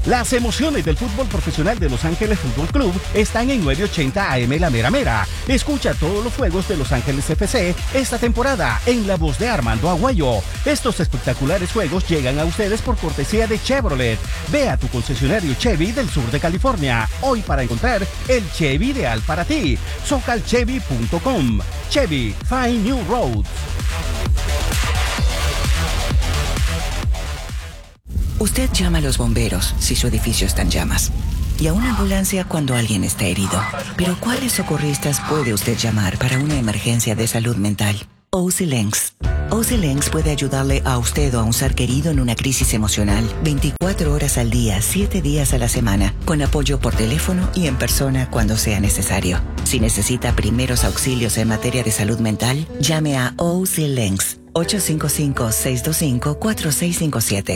Las emociones del fútbol profesional de Los Ángeles Fútbol Club están en 980 AM La Mera Mera. Escucha todos los juegos de Los Ángeles FC esta temporada en la voz de Armando Aguayo. Estos espectaculares juegos llegan a ustedes por cortesía de Chevrolet. Ve a tu concesionario Chevy del sur de California hoy para encontrar el Chevy ideal para ti. Socalchevy.com. Chevy, find new roads. Usted llama a los bomberos si su edificio está en llamas y a una ambulancia cuando alguien está herido. Pero ¿cuáles socorristas puede usted llamar para una emergencia de salud mental? OC Lenks. OC Lenks puede ayudarle a usted o a un ser querido en una crisis emocional 24 horas al día, 7 días a la semana, con apoyo por teléfono y en persona cuando sea necesario. Si necesita primeros auxilios en materia de salud mental, llame a OC Lenks 855-625-4657.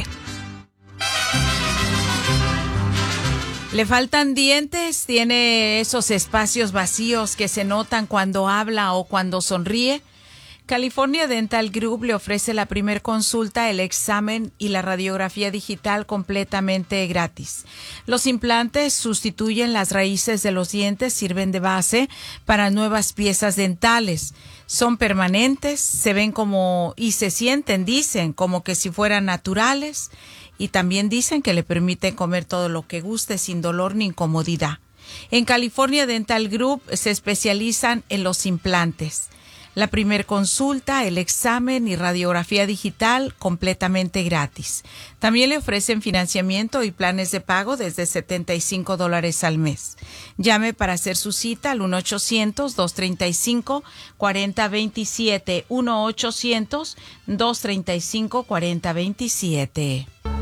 Le faltan dientes, tiene esos espacios vacíos que se notan cuando habla o cuando sonríe. California Dental Group le ofrece la primer consulta, el examen y la radiografía digital completamente gratis. Los implantes sustituyen las raíces de los dientes, sirven de base para nuevas piezas dentales. Son permanentes, se ven como y se sienten, dicen, como que si fueran naturales. Y también dicen que le permiten comer todo lo que guste sin dolor ni incomodidad. En California Dental Group se especializan en los implantes. La primer consulta, el examen y radiografía digital completamente gratis. También le ofrecen financiamiento y planes de pago desde $75 al mes. Llame para hacer su cita al 1-800-235-4027. 1-800-235-4027.